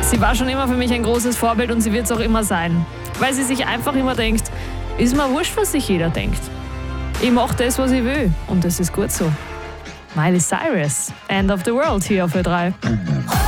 Sie war schon immer für mich ein großes Vorbild und sie wird es auch immer sein. Weil sie sich einfach immer denkt, ist mir wurscht, was sich jeder denkt. Ich mache das, was ich will und das ist gut so. Miley Cyrus, End of the World hier auf Ö3.